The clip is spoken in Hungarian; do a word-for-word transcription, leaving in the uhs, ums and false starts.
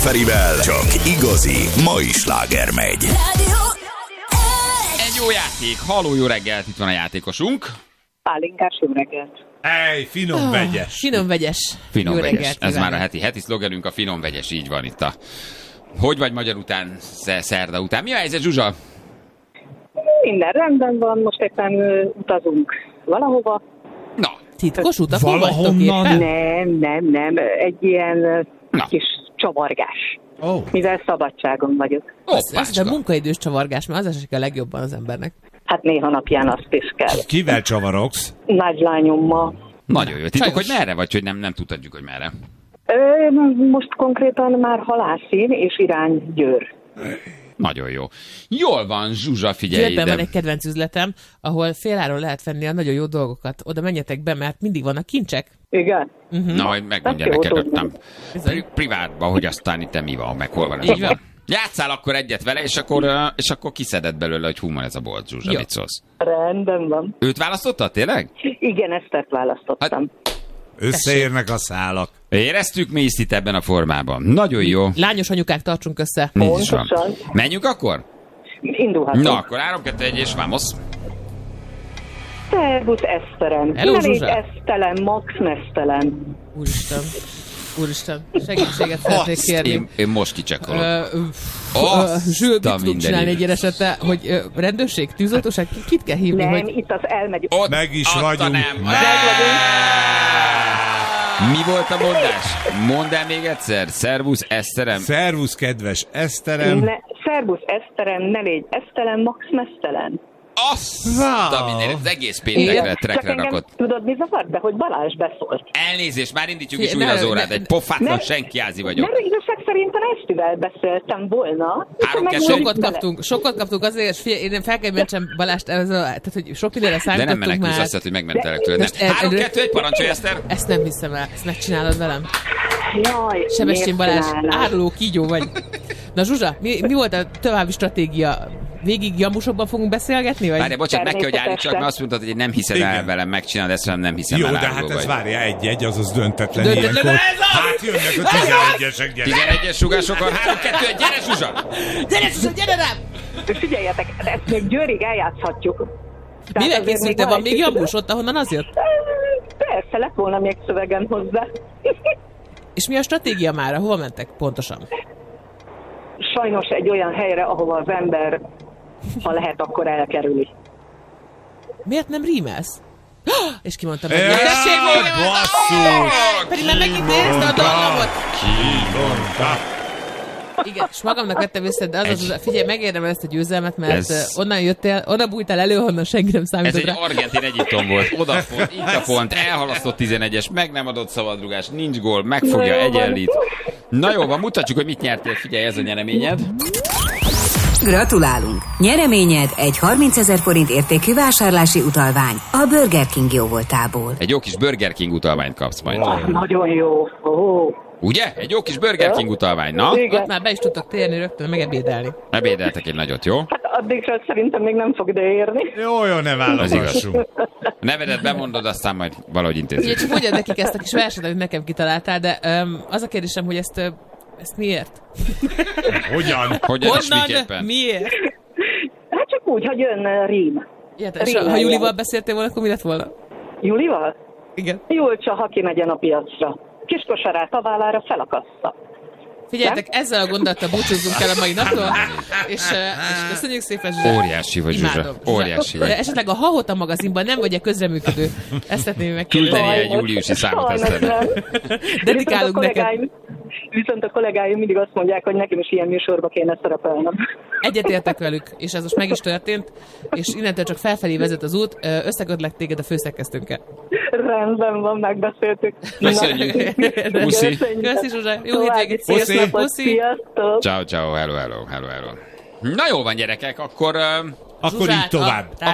Ferivel csak igazi mai sláger megy. Egy jó játék. Halló, jó reggelt, itt van a játékosunk. Pálinkás, jó reggelt. Ej, finom oh, vegyes. Finom vegyes. Finom jó vegyes. Reggelt, Ez már a heti, heti szlogenünk, a finom vegyes, így van itt a... Hogy vagy magyar után, szerda után? Mi a helyzet, Zsuzsa? Minden rendben van, most éppen uh, utazunk valahova. Na. Titkos utak, hol vagytok Valahonnan? éppen? Nem, nem, nem, egy ilyen uh, Na. kis csavargás. Oh. Mivel szabadságon vagyok. Ez, ez a Hoppácska. munkaidős csavargás, mert az esik a legjobban az embernek. Hát néha napján azt is kell. Kivel csavarogsz? Nagylányommal. Nagyon jó. Titok, Sajnos. hogy merre vagy, hogy nem, nem tudhatjuk, hogy merre. Ö, most konkrétan már Halászín és irány Győr. Nagyon jó. Jól van, Zsuzsa, figyelj Győrben ide. van egy kedvenc üzletem, ahol féláron lehet venni a nagyon jó dolgokat. Oda menjetek be, mert mindig vannak kincsek. Igen? Na, majd megmondja Ez jó neked, tudni. nem pri- privátban, hogy aztán itt mi van, meg hol van ez Így a van. bolt. Játsszál akkor egyet vele, és akkor, ö, és akkor kiszeded belőle, hogy hú, van ez a bolt, Zsuzsa, Jó. mit szólsz? Rendben van. Őt választottad, tényleg? Igen, Esztert választottam. Összeérnek a szálak. Éreztük mi is itt ebben a formában. Nagyon jó. Lányos anyukák, tartsunk össze. Így is van. Pontosan. Menjünk akkor? Indulhatunk. Na, akkor három, kettő, egy, és vamos. Szervusz, Eszterem. Hello, Ne légy Zsuzsa. esztelen, max mesztelen. Úristen. Úristen. Segítséget szeretnék kérni. Én, én most kicsekolok. Ö, Azt Zsül, mit a tudunk mindenit. csinálni egy ilyen esetre, hogy ö, rendőrség, tűzoltóság, ki- kit kell hívni, Nem, hogy... itt az elmegyünk. Ott, Meg is ott a vagyunk. Nem. Meg vagyunk. Mi volt a mondás? Mondd el még egyszer. Szervusz, Eszterem. Szervusz, kedves Eszterem. Ne, szervusz, Eszterem, ne légy esztelen, max mesztelen. Azt Wow. a mindenit. Az egész péntekre, Csak trekre engem rakott. tudod, mi zavart? De hogy Balázs beszólt. Elnézést, már indítjuk is Fie- újra ne- az órát. ne- Egy pofátlan ne- senkiázi vagyok. Nem, igazság szerint a Esztivel beszéltem volna. Három, Meg kettő. most Sokat bele- kaptunk, sokat kaptunk azért, és figyelj, én fel kell mentsem Balást, ez a, tehát, hogy sok mindenre De nem számítottunk menekülsz, már. azt mondod, hogy megmentelek tőled. Most Nem. el- Három, elő- kettő, egy, parancsolj, Eszter. Ezt nem hiszem el, ezt megcsinálod velem. Jaj, Sebestyén miért Balázs, csinálnál? áruló kígyó vagy. Na Zsuzsa, mi, mi volt a további stratégia? Végig jamusokban fogunk beszélgetni? Vagy? Várj, bocsánat, meg kell, hogy állítsak, Természetesen. mert azt mondtad, hogy nem hiszed el Igen. velem, megcsinálod ezt, hanem nem hiszem Jó, el, de áruló hát ez vagy. várja egy-egy, azaz döntetlen, Döntetlen, ilyenkor. ez az! Hát jönnek a tizenegyesek, gyere. tizenegyes rugásokon, három, kettő, egy, gyere, Zsuzsa! Gyere Zsuzsa, gyere rám! Figyeljetek, ezt még Győrig eljátszhatjuk. Tehát Mivel azért készültél? Van egy még kicsit- jamus ott, ahonnan az jött? Persze, lett volna még szövegem hozzá. És mi a stratégia mára? Hova mentek pontosan? Sajnos egy olyan helyre, ahova az ember, ha lehet, akkor elkerüli. Miért nem rímelsz? És kimondtam meg. Jaj, Tessék, még nem- basszus! Pedig már megint nézd a dallamot. Kidonta. Igen, és magamnak vettem észre, de az az, az figyelj, megérdemel ezt a győzelmet, mert Ez- ez... onnan jöttél, onnan bújtál elő, honnan senki nem Ez számított egy rá. argentin Egyiptom volt. Oda pont, itt a pont, elhalasztott tizenegyes, meg nem adott szabadrugás, nincs gól, megfogja, Na jó van. egyenlít. Na jó van, mutatjuk, hogy mit nyertél. Figyelj, ez a nyereményed. Gratulálunk! Nyereményed egy harmincezer forint értékű vásárlási utalvány a Burger King jóvoltából. Egy jó kis Burger King utalványt kapsz majd. Ah, nagyon jó. Ó, Ugye? Egy jó kis Burger King utalvány, na? igen. Ott már be is tudtok térni rögtön, megebédelni. Ebédeltek egy nagyot, jó? Hát addigra szerintem még nem fog ide érni. Jó, jó, ne válogassunk. A nevedet bemondod, aztán majd valahogy Ugye intézzük. csak mondjad nekik ezt a kis verset, amit nekem kitaláltál, de um, az a kérdésem, hogy ezt, ö, ezt miért? Hogyan? Hogyan és Honnan? miképpen? Miért? Hát csak úgy, hogy jön uh, rím. Érted? És Rímeljen. ha Julival beszéltél volna, akkor mi lett volna? Julival? Igen. Julcsa, ha kimegyen a piacra. Kiskosarát a vállára felakassza. Figyeljetek, ezzel a gondolattal búcsúzzunk el a mai naptól, és, ö, és köszönjük szépen, Zsuzsa. Óriási vagy, Zsuzsa. Imádom. Óriási vagy. De esetleg a Hahota magazinban nem vagy-e közreműködő? Ezt szeretném megkérdezni. Küldeni egy júliusi számot Sajnos Eszternek. nem. Dedikálunk Viszont a neked. kollégáim- Viszont a kollégáim mindig azt mondják, hogy nekem is ilyen műsorba kéne szerepelnem. Egyetértek velük, és ez most meg is történt, és innentől csak felfelé vezet az út, ö, összekötlek téged a főszerkesztőnkkel. Rendben van, megbeszéltük. Köszönjük. Puszi. Köszi, Zsuzsa. Jó További hétvégét. szép Puszi. napot. Puszi. Sziasztok. Ciao, ciao, hello, hello, hello, hello. Na jó van, gyerekek, akkor... Uh, Akkor így tovább. A